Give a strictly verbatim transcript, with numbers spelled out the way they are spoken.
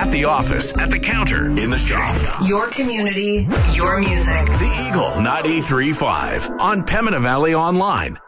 At the office, at the counter, in the shop. Your community, your music. The Eagle ninety-three point five on Pembina Valley Online